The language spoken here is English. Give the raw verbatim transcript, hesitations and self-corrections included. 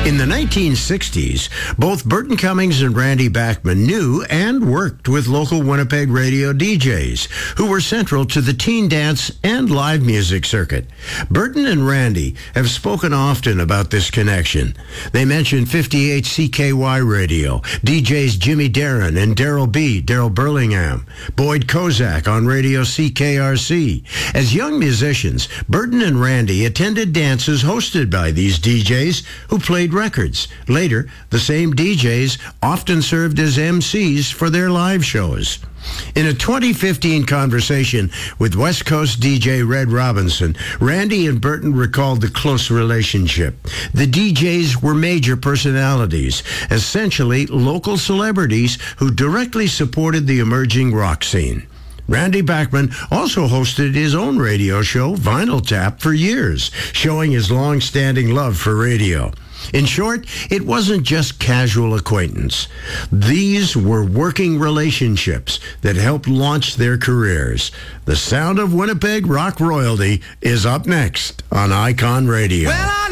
In the nineteen sixties, both Burton Cummings and Randy Bachman knew and worked with local Winnipeg radio D Js who were central to the teen dance and live music circuit. Burton and Randy have spoken often about this connection. They mentioned fifty-eight C K Y radio, D Js Jimmy Darren and Daryl B., Daryl Burlingham, Boyd Kozak on radio C K R C. As young musicians, Burton and Randy attended dances hosted by these D Js who played records. Later, the same D Js often served as M Cs for their live shows. In a twenty fifteen conversation with West Coast D J Red Robinson, Randy and Burton recalled the close relationship. The D Js were major personalities, essentially local celebrities who directly supported the emerging rock scene. Randy Bachman also hosted his own radio show, Vinyl Tap, for years, showing his long-standing love for radio. In short, it wasn't just casual acquaintance. These were working relationships that helped launch their careers. The sound of Winnipeg rock royalty is up next on Icon Radio. Well,